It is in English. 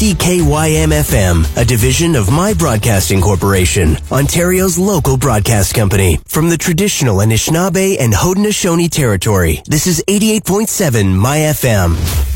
DKYM-FM, a division of My Broadcasting Corporation, Ontario's local broadcast company. From the traditional Anishinaabe and Haudenosaunee territory, this is 88.7 My FM.